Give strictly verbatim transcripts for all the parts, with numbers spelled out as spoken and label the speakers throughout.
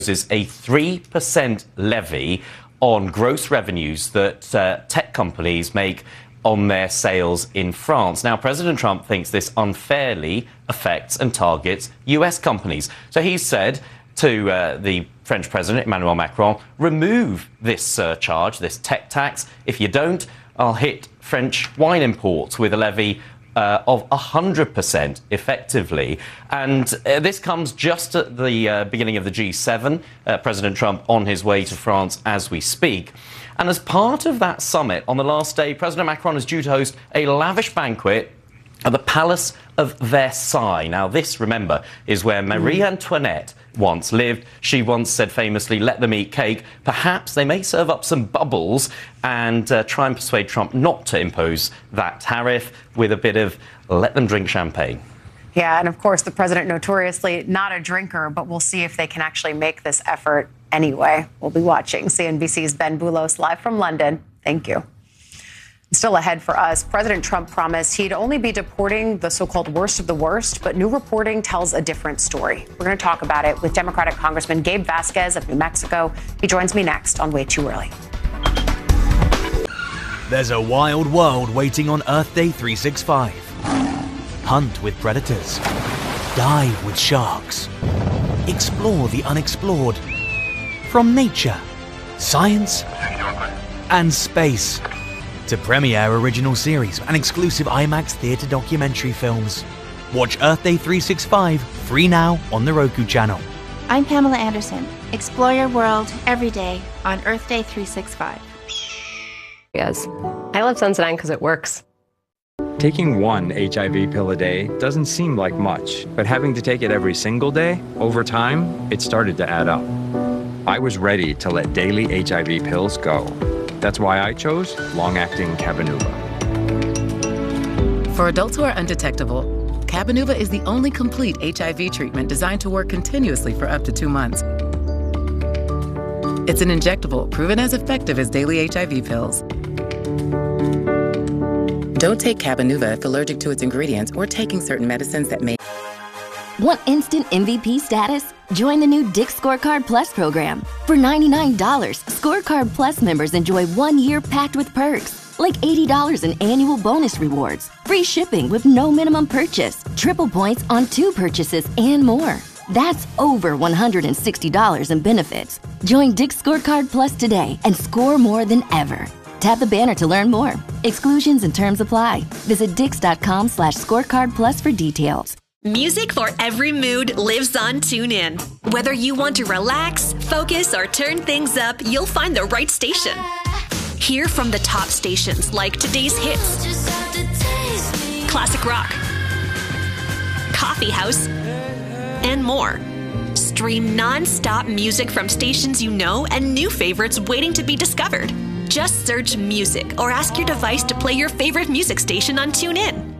Speaker 1: is a three percent levy on gross revenues that uh, tech companies make on their sales in France. Now, President Trump thinks this unfairly affects and targets U S companies. So he said to uh, the French President, Emmanuel Macron, remove this surcharge, this tech tax. If you don't, I'll hit French wine imports with a levy Uh, of one hundred percent effectively. And uh, this comes just at the uh, beginning of the G seven. Uh, President Trump on his way to France as we speak. And as part of that summit, on the last day, President Macron is due to host a lavish banquet at the Palace of Versailles. Now, this, remember, is where Marie Antoinette once lived. She once said famously, let them eat cake. Perhaps they may serve up some bubbles and uh, try and persuade Trump not to impose that tariff with a bit of let them drink champagne.
Speaker 2: Yeah, and of course, the president notoriously not a drinker, but we'll see if they can actually make this effort anyway. We'll be watching. C N B C's Ben Boulos live from London. Thank you. Still ahead for us, President Trump promised he'd only be deporting the so-called worst of the worst, but new reporting tells a different story. We're going to talk about it with Democratic Congressman Gabe Vasquez of New Mexico. He joins me next on Way Too Early.
Speaker 3: There's a wild world waiting on Earth Day three sixty-five. Hunt with predators. Dive with sharks. Explore the unexplored. From nature, science, and space. To premiere original series and exclusive IMAX theater documentary films. Watch Earth Day three sixty-five free now on the Roku channel.
Speaker 4: I'm Pamela Anderson. Explore your world every day on Earth Day three sixty-five.
Speaker 5: Yes. I love Sensodyne because it works.
Speaker 6: Taking one H I V pill a day doesn't seem like much, but having to take it every single day, over time, it started to add up. I was ready to let daily H I V pills go. That's why I chose long-acting Cabenuva.
Speaker 7: For adults who are undetectable, Cabenuva is the only complete H I V treatment designed to work continuously for up to two months. It's an injectable proven as effective as daily H I V pills. Don't take Cabenuva if allergic to its ingredients or taking certain medicines that may...
Speaker 8: Want instant M V P status? Join the new Dick's Scorecard Plus program. For ninety-nine dollars, Scorecard Plus members enjoy one year packed with perks, like eighty dollars in annual bonus rewards, free shipping with no minimum purchase, triple points on two purchases, and more. That's over one hundred sixty dollars in benefits. Join Dick's Scorecard Plus today and score more than ever. Tap the banner to learn more. Exclusions and terms apply. Visit dix.com slash scorecard plus for details.
Speaker 9: Music for every mood lives on TuneIn. Whether you want to relax, focus, or turn things up, you'll find the right station. Hear from the top stations like today's hits, classic rock, coffee house, and more. Stream non-stop music from stations you know and new favorites waiting to be discovered. Just search music or ask your device to play your favorite music station on TuneIn.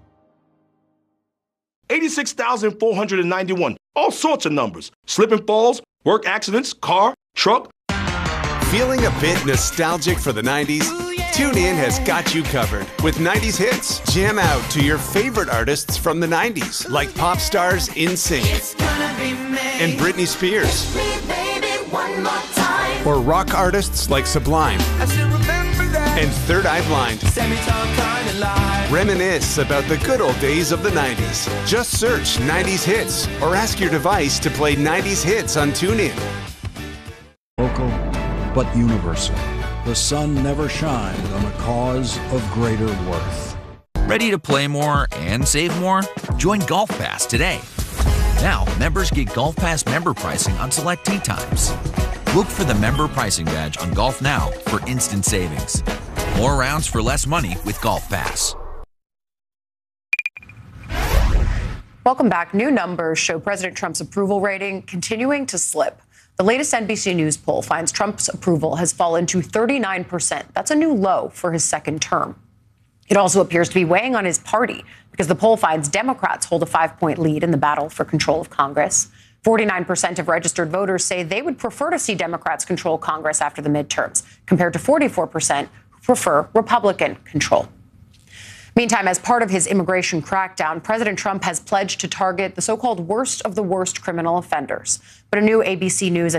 Speaker 10: eighty-six thousand four hundred ninety-one. All sorts of numbers. Slip and falls, work accidents, car, truck.
Speaker 11: Feeling a bit nostalgic for the nineties? TuneIn has got you covered with nineties hits. Jam out to your favorite artists from the nineties, like pop stars NSYNC and Britney Spears. Or rock artists like Sublime and Third Eye Blind. Reminisce about the good old days of the nineties. Just search nineties hits or ask your device to play nineties hits on TuneIn.
Speaker 12: Local, but universal. The sun never shined on a cause of greater worth.
Speaker 13: Ready to play more and save more? Join Golf Pass today. Now, members get Golf Pass member pricing on select tee times. Look for the member pricing badge on Golf Now for instant savings. More rounds for less money with Golf Pass.
Speaker 2: Welcome back. New numbers show President Trump's approval rating continuing to slip. The latest N B C News poll finds Trump's approval has fallen to thirty-nine percent. That's a new low for his second term. It also appears to be weighing on his party because the poll finds Democrats hold a five-point lead in the battle for control of Congress. forty-nine percent of registered voters say they would prefer to see Democrats control Congress after the midterms, compared to forty-four percent who prefer Republican control. Meantime, as part of his immigration crackdown, President Trump has pledged to target the so-called worst of the worst criminal offenders. But a new A B C News